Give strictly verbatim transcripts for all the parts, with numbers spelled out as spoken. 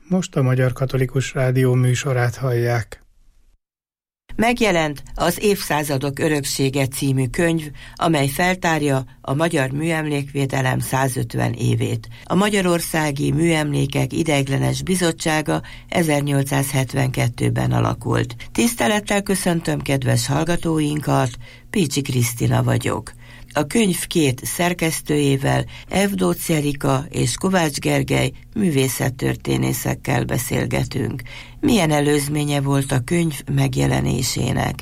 Most a Magyar Katolikus Rádió műsorát hallják. Megjelent az Évszázadok öröksége című könyv, amely feltárja a magyar műemlékvédelem százötven évét. A Magyarországi Műemlékek Ideiglenes Bizottsága ezernyolcszázhetvenkettőben alakult. Tisztelettel köszöntöm kedves hallgatóinkat, Pécsi Krisztina vagyok. A könyv két szerkesztőjével, Evdóc Erika és Kovács Gergely művészettörténészekkel beszélgetünk. Milyen előzménye volt a könyv megjelenésének?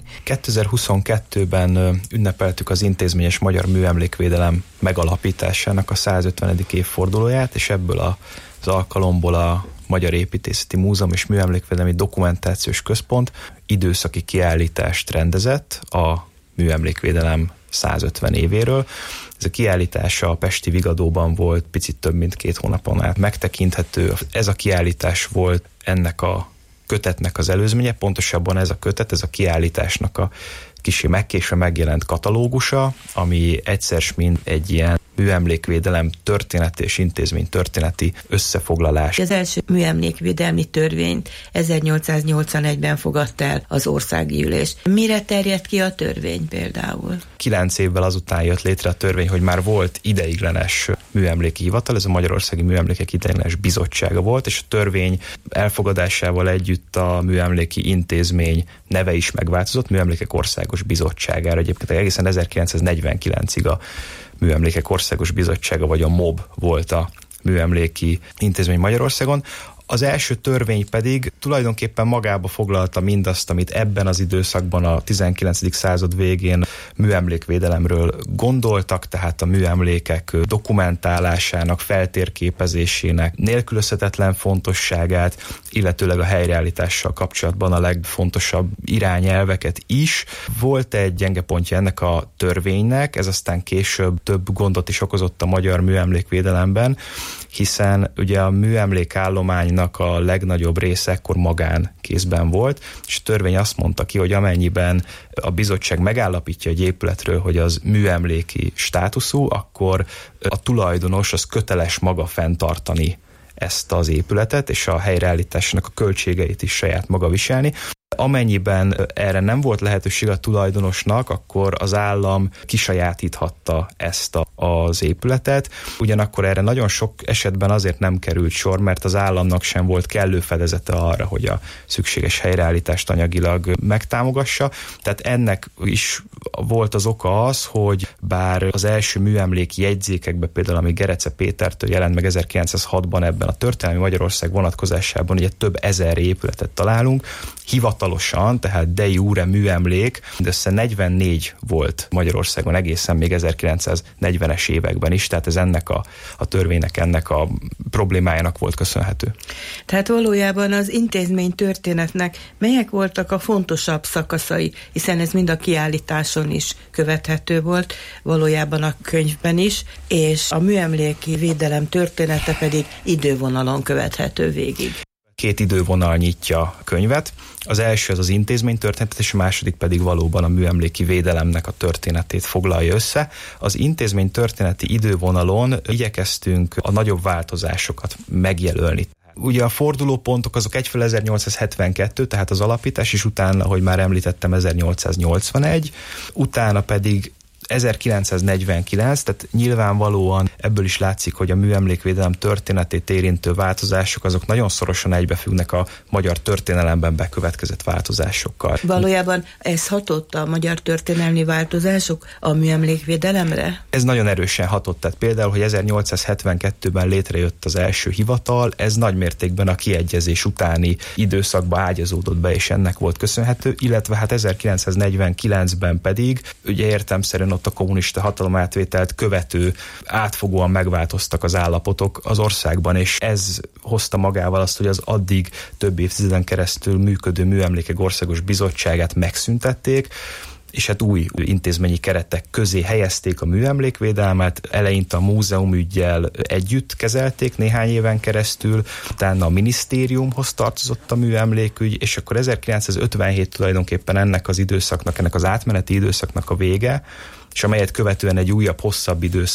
kétezer-huszonkettőben ünnepeltük az intézményes magyar műemlékvédelem megalapításának a százötvenedik évfordulóját, és ebből az alkalomból a Magyar Építészeti Múzeum és Műemlékvédelmi Dokumentációs Központ időszaki kiállítást rendezett a műemlékvédelem százötven évéről. Ez a kiállítás a pesti Vigadóban volt, picit több mint két hónapon át megtekinthető. Ez a kiállítás volt ennek a kötetnek az előzménye, pontosabban ez a kötet, ez a kiállításnak a kicsi megkésve megjelent katalógusa, ami egyszer mind egy ilyen műemlékvédelem történeti és intézmény történeti összefoglalás. Az első műemlékvédelmi törvényt ezernyolcszáznyolcvanegyben fogadta el az országgyűlés. Mire terjedt ki a törvény például? Kilenc évvel azután jött létre a törvény, hogy már volt ideiglenes műemléki hivatal, ez a Magyarországi Műemlékek Ideiglenes Bizottsága volt, és a törvény elfogadásával együtt a műemléki intézmény neve is megváltozott, Műemlékek Országos Bizottságára. Egyébként egészen ezerkilencszáznegyvenkilencig a Műemlékek Országos Bizottsága, vagy a MOB volt a műemléki intézmény Magyarországon. Az első törvény pedig tulajdonképpen magába foglalta mindazt, amit ebben az időszakban a tizenkilencedik század végén műemlékvédelemről gondoltak, tehát a műemlékek dokumentálásának, feltérképezésének nélkülözhetetlen fontosságát, illetőleg a helyreállítással kapcsolatban a legfontosabb irányelveket is. Volt egy gyenge pontja ennek a törvénynek, ez aztán később több gondot is okozott a magyar műemlékvédelemben, hiszen ugye a műemlékállománynak a legnagyobb része ekkor magánkézben volt, és a törvény azt mondta ki, hogy amennyiben a bizottság megállapítja egy épületről, hogy az műemléki státuszú, akkor a tulajdonos az köteles maga fenntartani ezt az épületet, és a helyreállításnak a költségeit is saját maga viselni. Amennyiben erre nem volt lehetőség a tulajdonosnak, akkor az állam kisajátíthatta ezt a, az épületet. Ugyanakkor erre nagyon sok esetben azért nem került sor, mert az államnak sem volt kellő fedezete arra, hogy a szükséges helyreállítást anyagilag megtámogassa. Tehát ennek is volt az oka az, hogy bár az első műemléki jegyzékekben, például ami Gerece Pétertől jelent meg ezerkilencszázhatban ebben a történelmi Magyarország vonatkozásában, ugye több ezer épületet találunk, hivatalosan, tehát de jure műemlék, de össze negyvennégy volt Magyarországon egészen még ezerkilencszáznegyvenes években is, tehát ez ennek a, a törvénynek, ennek a problémájának volt köszönhető. Tehát valójában az intézmény történetnek melyek voltak a fontosabb szakaszai, hiszen ez mind a kiállításon is követhető volt, valójában a könyvben is, és a műemléki védelem története pedig idővonalon követhető végig. Két idővonal nyitja a könyvet. Az első az az intézmény történetet, és a második pedig valóban a műemléki védelemnek a történetét foglalja össze. Az intézmény történeti idővonalon igyekeztünk a nagyobb változásokat megjelölni. Ugye a fordulópontok azok egyfelől ezernyolcszázhetvenkettő, tehát az alapítás, és utána, ahogy már említettem, ezernyolcszáznyolcvanegy, utána pedig ezerkilencszáznegyvenkilenc, tehát nyilvánvalóan ebből is látszik, hogy a műemlékvédelem történetét érintő változások azok nagyon szorosan egybefüggnek a magyar történelemben bekövetkezett változásokkal. Valójában ez hatott a magyar történelmi változások a műemlékvédelemre? Ez nagyon erősen hatott, tehát például, hogy ezernyolcszázhetvenkettőben létrejött az első hivatal, ez nagy mértékben a kiegyezés utáni időszakba ágyazódott be, és ennek volt köszönhető, illetve hát ezerkilencszáznegyvenkilencben pedig, ugye értelemszerűen ott a kommunista hatalomátvételt követő átfogóan megváltoztak az állapotok az országban, és ez hozta magával azt, hogy az addig több évtizeden keresztül működő Műemlékek Országos Bizottságát megszüntették, és hát új intézményi keretek közé helyezték a műemlékvédelmet, eleinte a múzeumüggyel együtt kezelték néhány éven keresztül, utána a minisztériumhoz tartozott a műemlékügy, és akkor ezerkilencszázötvenhét tulajdonképpen ennek az időszaknak, ennek az átmeneti időszaknak a vége, és amelyet követően egy újabb, hosszabb időszak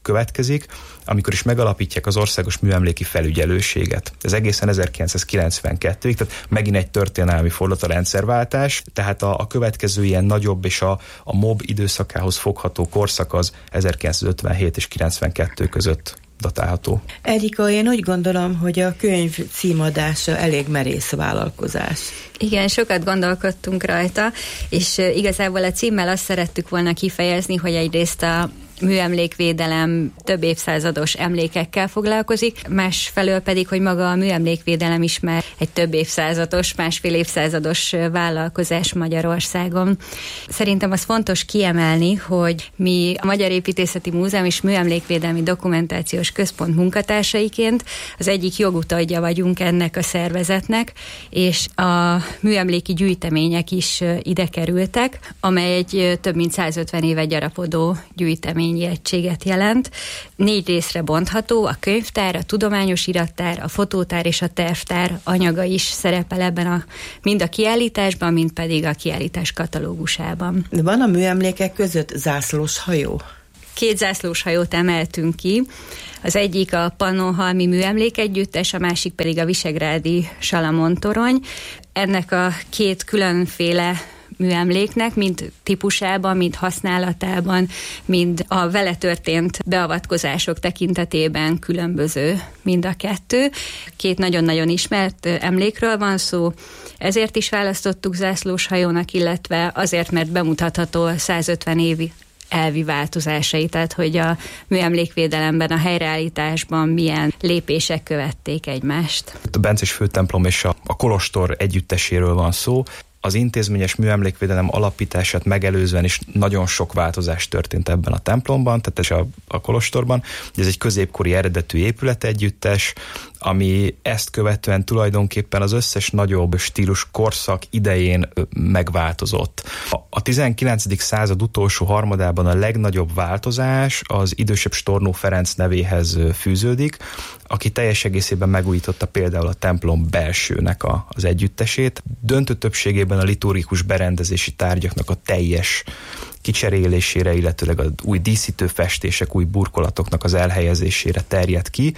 következik, amikor is megalapítják az Országos Műemléki Felügyelőséget. Ez egészen ezerkilencszázkilencvenkettőig, tehát megint egy történelmi fordulat, a rendszerváltás, tehát a, a következő ilyen nagyobb és a, a MOB időszakához fogható korszak az ezerkilencszázötvenhét és kilencvenkettő között datálható. Erika, én úgy gondolom, hogy a könyv címadása elég merész vállalkozás. Igen, sokat gondolkodtunk rajta, és igazából a címmel azt szerettük volna kifejezni, hogy egyrészt a műemlékvédelem több évszázados emlékekkel foglalkozik, másfelől pedig, hogy maga a műemlékvédelem is már egy több évszázados, másfél évszázados vállalkozás Magyarországon. Szerintem az fontos kiemelni, hogy mi a Magyar Építészeti Múzeum és Műemlékvédelmi Dokumentációs Központ munkatársaiként az egyik jogutódja vagyunk ennek a szervezetnek, és a műemléki gyűjtemények is ide kerültek, amely egy több mint százötven éve gyarapodó gyűjtemény egységet jelent. Négy részre bontható, a könyvtár, a tudományos irattár, a fotótár és a tervtár anyaga is szerepel ebben a, mind a kiállításban, mind pedig a kiállítás katalógusában. Van a műemlékek között zászlós hajó? Két zászlós hajót emeltünk ki. Az egyik a Pannonhalmi Műemlékegyüttes, a másik pedig a Visegrádi Salamon-torony. Ennek a két különféle műemléknek, mind típusában, mind használatában, mind a vele történt beavatkozások tekintetében különböző mind a kettő. Két nagyon-nagyon ismert emlékről van szó, ezért is választottuk zászlós hajónak, illetve azért, mert bemutatható a százötven évi elvi változásai, tehát hogy a műemlékvédelemben, a helyreállításban milyen lépések követték egymást. A Bencés főtemplom és a, a kolostor együtteséről van szó. Az intézményes műemlékvédelem alapítását megelőzően is nagyon sok változás történt ebben a templomban, tehát és a, a kolostorban. Ez egy középkori eredetű épület együttes, ami ezt követően tulajdonképpen az összes nagyobb stílus korszak idején megváltozott. A tizenkilencedik század utolsó harmadában a legnagyobb változás az idősebb Stornó Ferenc nevéhez fűződik, aki teljes egészében megújította például a templom belsőnek a, az együttesét. Döntő többségében a liturgikus berendezési tárgyaknak a teljes kicserélésére, illetőleg az új díszítő festések, új burkolatoknak az elhelyezésére terjed ki,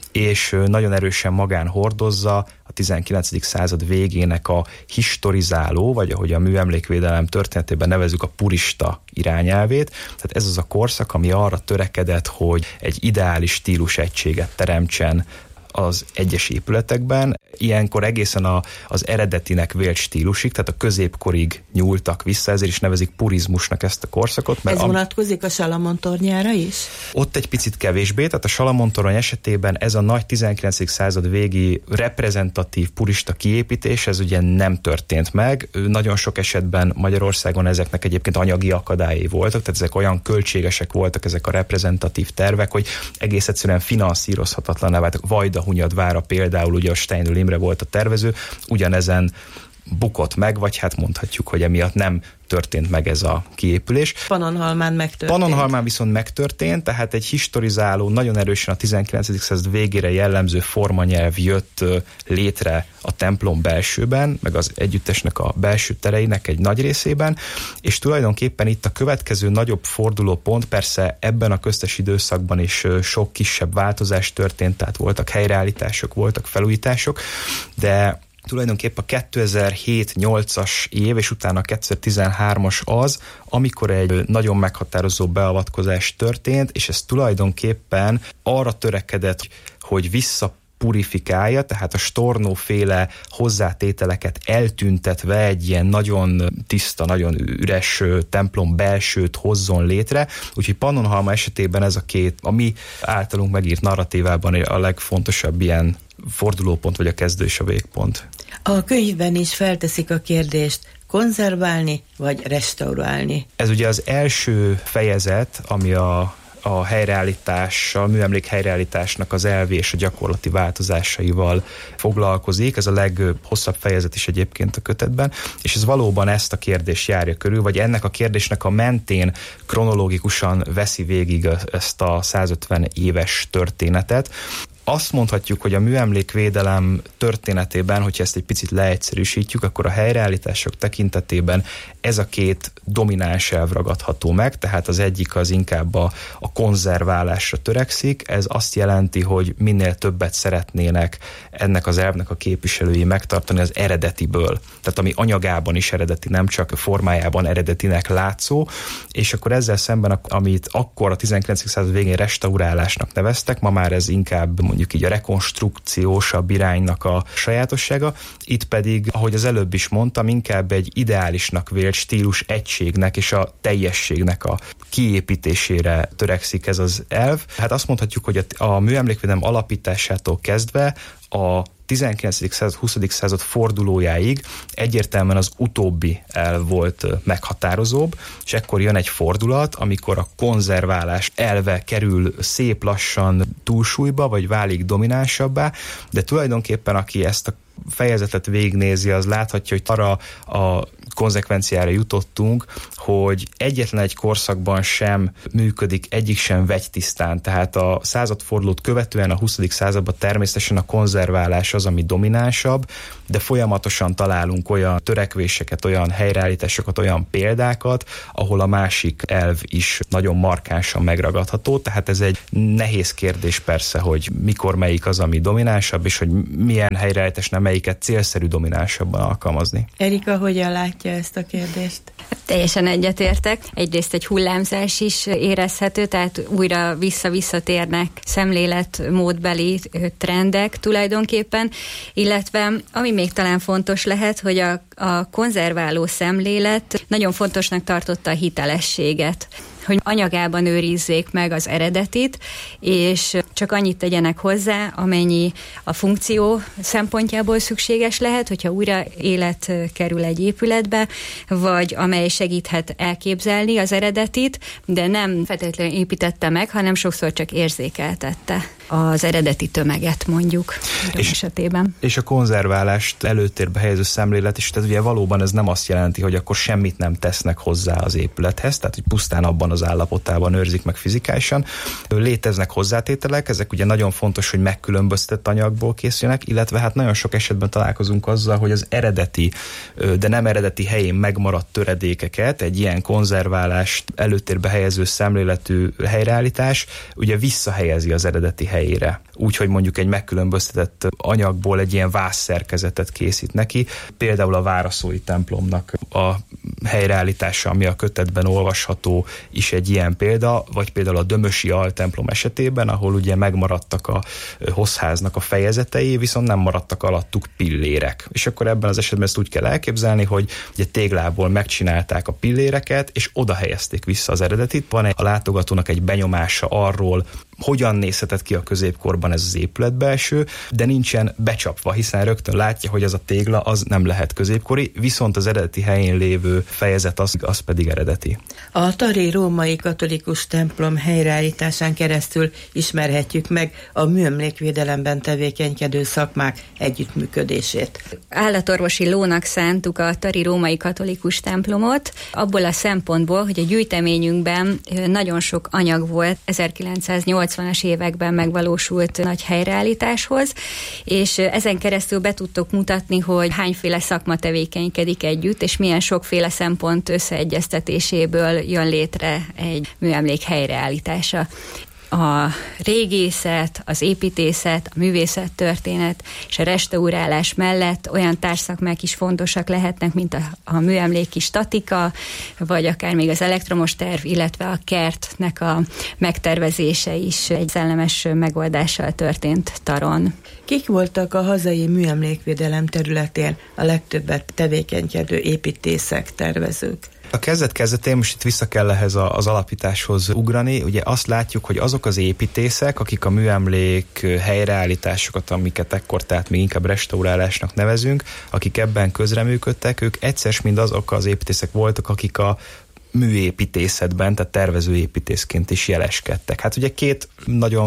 és nagyon erősen magán hordozza a tizenkilencedik század végének a historizáló, vagy ahogy a műemlékvédelem történetében nevezzük, a purista irányelvét. Tehát ez az a korszak, ami arra törekedett, hogy egy ideális stílus egységet teremtsen az egyes épületekben. Ilyenkor egészen a, az eredetinek vélt stílusig, tehát a középkorig nyúltak vissza, ezért is nevezik purizmusnak ezt a korszakot. Mert ez am- vonatkozik a Salamon tornyára is? Ott egy picit kevésbé, tehát a Salamon torony esetében ez a nagy tizenkilencedik század végi reprezentatív purista kiépítés, ez ugye nem történt meg. Nagyon sok esetben Magyarországon ezeknek egyébként anyagi akadályai voltak, tehát ezek olyan költségesek voltak, ezek a reprezentatív tervek, hogy egész egyszerűen finanszírozhatatlaná váltak. Vajda Hunyadvára például, ugye a Steinül Imre volt a tervező, ugyanezen bukott meg, vagy hát mondhatjuk, hogy emiatt nem történt meg ez a kiépülés. Pannonhalmán megtörtént. Pannonhalmán viszont megtörtént, tehát egy historizáló, nagyon erősen a tizenkilencedik század végére jellemző formanyelv jött létre a templom belsőben, meg az együttesnek a belső tereinek egy nagy részében, és tulajdonképpen itt a következő nagyobb fordulópont, persze ebben a köztes időszakban is sok kisebb változás történt, tehát voltak helyreállítások, voltak felújítások, de tulajdonképpen a kétezer-hét nyolcas év, és utána a kétezer-tizenhármas az, amikor egy nagyon meghatározó beavatkozás történt, és ez tulajdonképpen arra törekedett, hogy vissza purifikálja, tehát a Stornó-féle hozzátételeket eltüntetve egy ilyen nagyon tiszta, nagyon üres templom belsőt hozzon létre. Úgyhogy Pannonhalma esetében ez a két, a mi általunk megírt narratívában a legfontosabb ilyen fordulópont, vagy a kezdő és a végpont. A könyvben is felteszik a kérdést, konzerválni vagy restaurálni. Ez ugye az első fejezet, ami a a helyreállítással, a műemlék helyreállításnak az elvi és a gyakorlati változásaival foglalkozik. Ez a leghosszabb fejezet is egyébként a kötetben, és ez valóban ezt a kérdést járja körül, vagy ennek a kérdésnek a mentén kronológikusan veszi végig ezt a százötven éves történetet. azt mondhatjuk, hogy a műemlékvédelem történetében, hogyha ezt egy picit leegyszerűsítjük, akkor a helyreállítások tekintetében ez a két domináns elv ragadható meg, tehát az egyik az inkább a, a konzerválásra törekszik, ez azt jelenti, hogy minél többet szeretnének ennek az elvnek a képviselői megtartani az eredetiből, tehát ami anyagában is eredeti, nem csak formájában eredetinek látszó, és akkor ezzel szemben, amit akkor a tizenkilencedik század végén restaurálásnak neveztek, ma már ez inkább mondjuk így a rekonstrukciósabb iránynak a sajátossága, itt pedig, ahogy az előbb is mondtam, inkább egy ideálisnak vélt stílus egységnek és a teljességnek a kiépítésére törekszik ez az elv. Hát azt mondhatjuk, hogy a, a műemlékvédelem alapításától kezdve a tizenkilencedik század, huszadik század fordulójáig egyértelműen az utóbbi elv volt meghatározóbb, és ekkor jön egy fordulat, amikor a konzerválás elve kerül szép lassan túlsúlyba, vagy válik dominánsabbá, de tulajdonképpen aki ezt a fejezetet végignézi, az láthatja, hogy arra a konzekvenciára jutottunk, hogy egyetlen egy korszakban sem működik egyik sem vegytisztán, tehát a századfordulót követően a huszadik században természetesen a konzerválás az, ami dominánsabb, de folyamatosan találunk olyan törekvéseket, olyan helyreállításokat, olyan példákat, ahol a másik elv is nagyon markánsan megragadható, tehát ez egy nehéz kérdés persze, hogy mikor melyik az, ami dominánsabb, és hogy milyen helyreállítás nem melyiket célszerű dominánsabban alkalmazni. Erika, hogyan látja ezt a kérdést? Teljesen egyetértek. Egyrészt egy hullámzás is érezhető, tehát újra vissza-visszatérnek szemléletmódbeli trendek tulajdonképpen, illetve ami még talán fontos lehet, hogy a, a konzerváló szemlélet nagyon fontosnak tartotta a hitelességet, hogy anyagában őrizzék meg az eredetit, és csak annyit tegyenek hozzá, amennyi a funkció szempontjából szükséges lehet, hogyha újra élet kerül egy épületbe, vagy amely segíthet elképzelni az eredetit, de nem feltétlenül építette meg, hanem sokszor csak érzékeltette az eredeti tömeget, mondjuk és, esetében. És a konzerválást előtérbe helyező szemlélet is, tehát ugye valóban ez nem azt jelenti, hogy akkor semmit nem tesznek hozzá az épülethez, tehát hogy pusztán abban az állapotában őrzik meg fizikálisan. Léteznek hozzátételek, ezek ugye nagyon fontos, hogy megkülönböztetett anyagból készülnek, illetve hát nagyon sok esetben találkozunk azzal, hogy az eredeti, de nem eredeti helyén megmaradt töredékeket, egy ilyen konzerválást előtérbe helyező szemléletű helyreállítás ugye visszahelyezi az eredeti helyére. Úgyhogy mondjuk egy megkülönböztetett anyagból egy ilyen vászszerkezetet készít neki. Például a váraszói templomnak a helyreállítása, ami a kötetben olvasható, is egy ilyen példa, vagy például a dömösi altemplom esetében, ahol ugye megmaradtak a hosszháznak a fejezetei, viszont nem maradtak alattuk pillérek. És akkor ebben az esetben ezt úgy kell elképzelni, hogy ugye téglából megcsinálták a pilléreket, és oda helyezték vissza az eredetit. Van a látogatónak egy benyomása arról, hogyan nézhetett ki a középkorban ez az épületbelső, de nincsen becsapva, hiszen rögtön látja, hogy az a tégla az nem lehet középkori, viszont az eredeti helyén lévő fejezet az, az pedig eredeti. A Tari római katolikus templom helyreállításán keresztül ismerhetjük meg a műemlékvédelemben tevékenykedő szakmák együttműködését. Állatorvosi lónak szántuk a Tari római katolikus templomot, abból a szempontból, hogy a gyűjteményünkben nagyon sok anyag volt ezerkilencszáznyolcvanas években megvalósult nagy helyreállításhoz, és ezen keresztül be tudtok mutatni, hogy hányféle szakma tevékenykedik együtt, és milyen sokféle szempont összeegyeztetéséből jön létre egy műemlék helyreállítása. A régészet, az építészet, a művészettörténet és a restaurálás mellett olyan társszakmák is fontosak lehetnek, mint a, a műemléki statika, vagy akár még az elektromos terv, illetve a kertnek a megtervezése is egy szellemes megoldással történt Taron. Kik voltak a hazai műemlékvédelem területén a legtöbbet tevékenykedő építészek, tervezők? A kezdet-kezdetén most itt vissza kell ehhez az alapításhoz ugrani. Ugye azt látjuk, hogy azok az építészek, akik a műemlék helyreállításokat, amiket ekkor tehát még inkább restaurálásnak nevezünk, akik ebben közreműködtek, ők egyszer mind azok az építészek voltak, akik a műépítészetben, tehát tervezőépítészként is jeleskedtek. Hát ugye két nagyon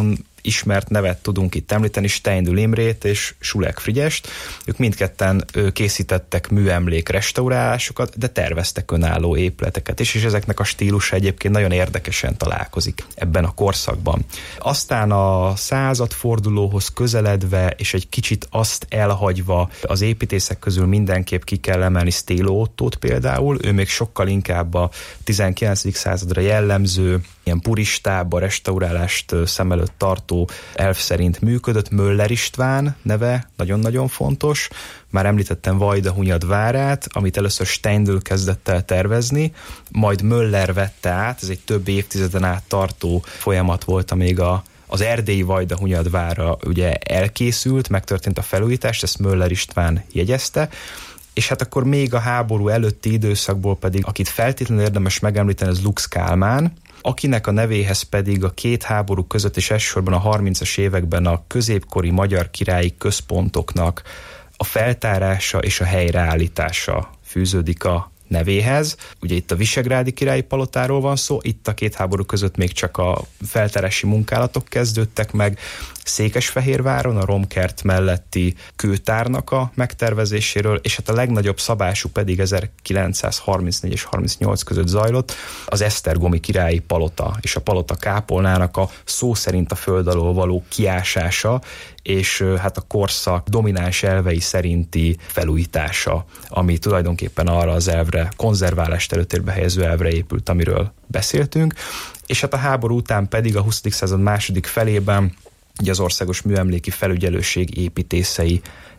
ismert nevet tudunk itt említeni, Steindl Imrét és Schulek Frigyest. Ők mindketten készítettek műemlék restaurálásokat, de terveztek önálló épületeket is, és ezeknek a stílusa egyébként nagyon érdekesen találkozik ebben a korszakban. Aztán a századfordulóhoz közeledve, és egy kicsit azt elhagyva, az építészek közül mindenképp ki kell emelni Stélo Ottót például, ő még sokkal inkább a tizenkilencedik századra jellemző, ilyen puristább, a restaurálást szem előtt tartó elv szerint működött. Möller István neve nagyon-nagyon fontos. Már említettem Vajdahunyad várát, amit először Steindl kezdett el tervezni, majd Möller vette át, ez egy több évtizeden át tartó folyamat volt, amíg a az erdélyi Vajdahunyad vára ugye elkészült, megtörtént a felújítás, ezt Möller István jegyezte, és hát akkor még a háború előtti időszakból pedig, akit feltétlenül érdemes megemlíteni, az Lux Kálmán, akinek a nevéhez pedig a két háború között és elsősorban a harmincas években a középkori magyar királyi központoknak a feltárása és a helyreállítása fűződik a nevéhez. Ugye itt a Visegrádi királyi palotáról van szó, itt a két háború között még csak a feltárási munkálatok kezdődtek meg, Székesfehérváron, a Romkert melletti kőtárnak a megtervezéséről, és hát a legnagyobb szabású pedig ezerkilencszázharmincnégy és harmincnyolc között zajlott, az esztergomi királyi palota és a palota kápolnának a szó szerint a föld alól való kiásása, és hát a korszak domináns elvei szerinti felújítása, ami tulajdonképpen arra az elvre, konzerválást előtérbe helyező elvre épült, amiről beszéltünk, és hát a háború után pedig a huszadik század második felében ugye az Országos Műemléki Felügyelőség építészei